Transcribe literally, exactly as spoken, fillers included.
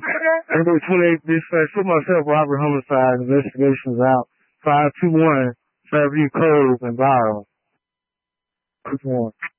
February twenty-eighth, dispatch for myself, robbery, homicide, investigations out. five two one, Fairview Cove and Byron. Which one?